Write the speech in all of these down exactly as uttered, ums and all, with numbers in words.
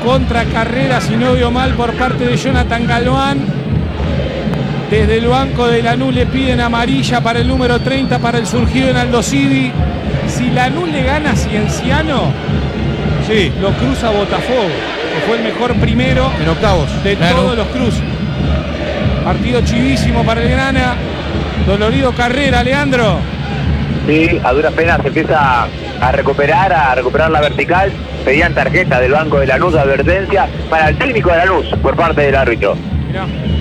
contra Carrera, si no veo mal, por parte de Jonathan Galván. Desde el banco de Lanús le piden amarilla para el número treinta, para el surgido en Aldo Civi. Si Lanús le gana a Cienciano, sí, lo cruza Botafogo, que fue el mejor primero en octavos de claro. todos los cruces. Partido chivísimo para el Grana. Dolorido Carrera, Leandro. Sí, a duras penas se empieza a recuperar, a recuperar la vertical. Pedían tarjeta del banco de Lanús de advertencia para el técnico de Lanús por parte del árbitro. Mirá.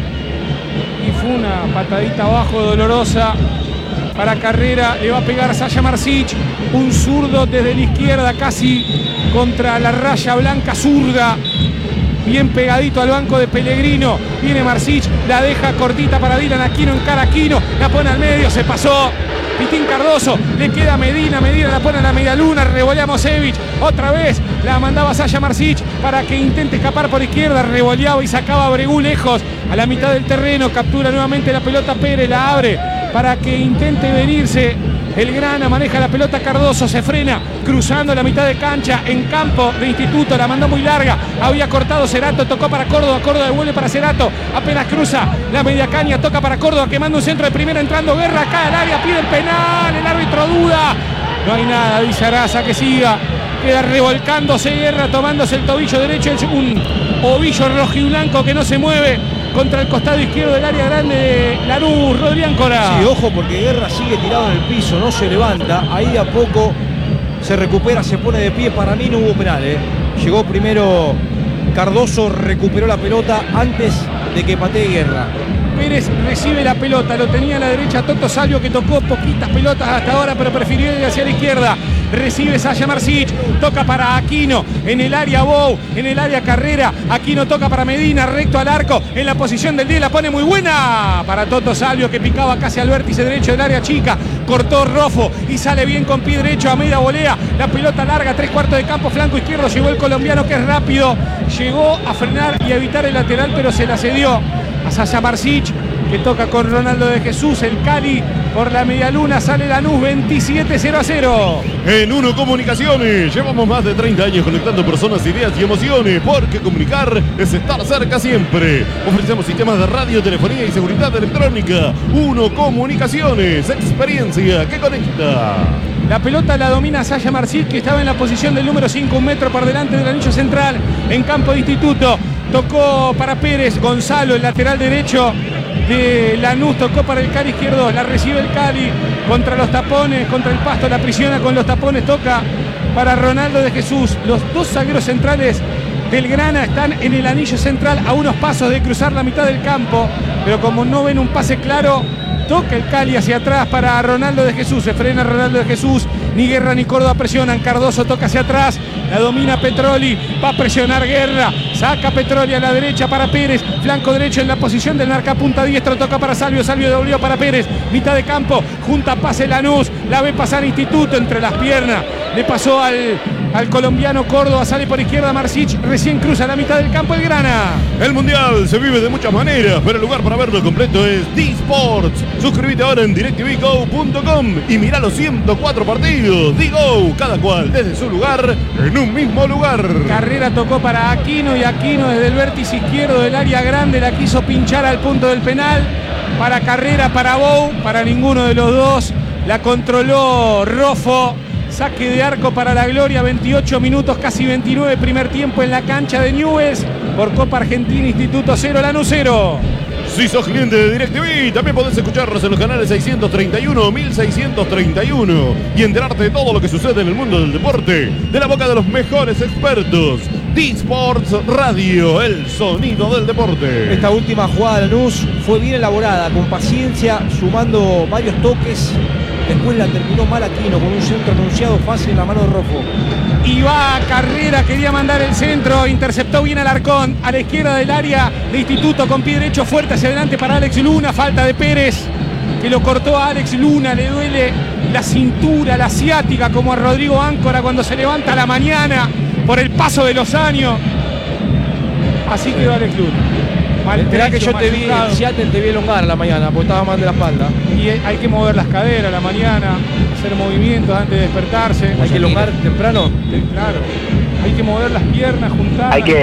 Y fue una patadita abajo dolorosa para Carrera. Le va a pegar Sasha Marsic. Un zurdo desde la izquierda, casi contra la raya blanca zurda. Bien pegadito al banco de Pellegrino. Viene Marsic, la deja cortita para Dylan Aquino, encara Aquino, la pone al medio, se pasó. Pitín Cardoso, le queda Medina, Medina la pone a la media luna, revoleamos Evich, otra vez la mandaba Sasha Marsic para que intente escapar por izquierda, revoleaba y sacaba a Bregú lejos, a la mitad del terreno, captura nuevamente la pelota Pérez, la abre para que intente venirse. El Grana maneja la pelota Cardoso, se frena, cruzando la mitad de cancha, en campo de Instituto, la mandó muy larga, había cortado Cerato, tocó para Córdoba, Córdoba devuelve para Cerato, apenas cruza la media caña, toca para Córdoba, que manda un centro de primera, entrando Guerra, acá al área, pide el penal, el árbitro duda, no hay nada, dice Araza, que siga, queda revolcándose Guerra, tomándose el tobillo derecho, un ovillo rojiblanco que no se mueve, contra el costado izquierdo del área grande de Lanús, Rodrián Cora. Sí, ojo, porque Guerra sigue tirado en el piso, no se levanta, ahí de a poco se recupera, se pone de pie, para mí no hubo penal, ¿eh? Llegó primero Cardoso, recuperó la pelota antes de que patee Guerra. Pérez recibe la pelota, lo tenía a la derecha Toto Salvio, que tocó poquitas pelotas hasta ahora, pero prefirió ir hacia la izquierda. Recibe Sasha Marsic, toca para Aquino, en el área Bou, en el área Carrera, Aquino toca para Medina, recto al arco, en la posición del diez, la pone muy buena para Toto Salvio, que picaba casi al vértice derecho del área chica, cortó Rofo y sale bien con pie derecho a media volea, la pelota larga, tres cuartos de campo, flanco izquierdo, llegó el colombiano que es rápido, llegó a frenar y a evitar el lateral, pero se la cedió a Sasha Marsic, que toca con Ronaldo de Jesús, el Cali por la media luna, sale Lanús veintisiete cero a cero. En Uno Comunicaciones llevamos más de treinta años conectando personas, ideas y emociones, porque comunicar es estar cerca siempre. Ofrecemos sistemas de radio, telefonía y seguridad electrónica. Uno Comunicaciones, experiencia que conecta. La pelota la domina Sasha Marsic, que estaba en la posición del número cinco, un metro por delante del anillo central, en campo de Instituto. Tocó para Pérez, Gonzalo, el lateral derecho de Lanús, tocó para el Cali izquierdo, la recibe el Cali contra los tapones, contra el pasto, la prisiona con los tapones, toca para Ronaldo de Jesús. Los dos zagueros centrales del Grana están en el anillo central a unos pasos de cruzar la mitad del campo, pero como no ven un pase claro, toca el Cali hacia atrás para Ronaldo de Jesús, se frena Ronaldo de Jesús, ni Guerra ni Córdoba presionan, Cardoso toca hacia atrás, la domina Petroli, va a presionar Guerra, saca Petroli a la derecha para Pérez, flanco derecho en la posición del marcapunta diestro, toca para Salvio, Salvio devolvió para Pérez, mitad de campo, junta pase Lanús, la ve pasar Instituto entre las piernas, le pasó al, al colombiano Córdoba, sale por izquierda Marsic, recién cruza la mitad del campo el Grana. El Mundial se vive de muchas maneras, pero el lugar para verlo completo es D-Sports. Suscríbete ahora en directv go punto com y mirá los ciento cuatro partidos. D-Go, cada cual desde su lugar, en un mismo lugar. Carrera tocó para Aquino y Aquino desde el vértice izquierdo del área grande la quiso pinchar al punto del penal. Para Carrera, para Bou, para ninguno de los dos. La controló Rofo. Saque de arco para la gloria, veintiocho minutos, casi veintinueve, primer tiempo en la cancha de Newell's. Por Copa Argentina, Instituto cero, Lanús cero. Si sos cliente de DirecTV, también podés escucharnos en los canales seiscientos treinta y uno, mil seiscientos treinta y uno y enterarte de todo lo que sucede en el mundo del deporte de la boca de los mejores expertos. D-Sports Radio, el sonido del deporte. Esta última jugada de Lanús fue bien elaborada, con paciencia, sumando varios toques. Después la terminó mal Aquino con un centro anunciado fácil en la mano de Rofo. Y va Carrera, quería mandar el centro, interceptó bien Alarcón, a la izquierda del área de Instituto, con pie derecho fuerte hacia adelante para Alex Luna, falta de Pérez, que lo cortó a Alex Luna, le duele la cintura, la ciática, como a Rodrigo Áncora cuando se levanta a la mañana por el paso de los años. Así quedó Alex Luna. Esperá que yo te vi, en Seattle te vi elongar a la mañana, porque estaba mal de la espalda. Y hay que mover las caderas a la mañana, hacer movimientos antes de despertarse. Hay que elongar temprano. Claro, hay que mover las piernas, juntar. Hay que